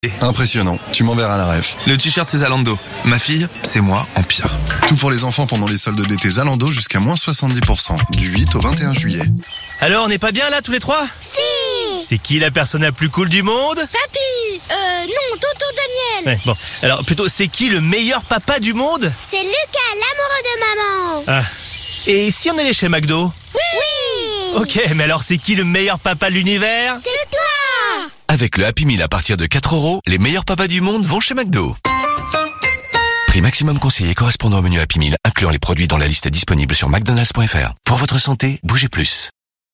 Impressionnant, tu m'enverras la ref. Le t-shirt c'est Zalando. Ma fille, c'est moi en pire. Tout pour les enfants pendant les soldes d'été Zalando jusqu'à moins 70%, du 8 au 21 juillet. Alors, on n'est pas bien là tous les trois? Si. C'est qui la personne la plus cool du monde? Papy. Non, tonton Daniel. Ouais, bon, alors plutôt, c'est qui le meilleur papa du monde? C'est Lucas, l'amoureux de maman. Ah. Et si on allait chez McDo? Oui. Ok, mais alors c'est qui le meilleur papa de l'univers? C'est toi. Avec le Happy Meal à partir de 4 €, les meilleurs papas du monde vont chez McDo. Prix maximum conseillé correspondant au menu Happy Meal, incluant les produits dans la liste disponible sur mcdonalds.fr. Pour votre santé, bougez plus.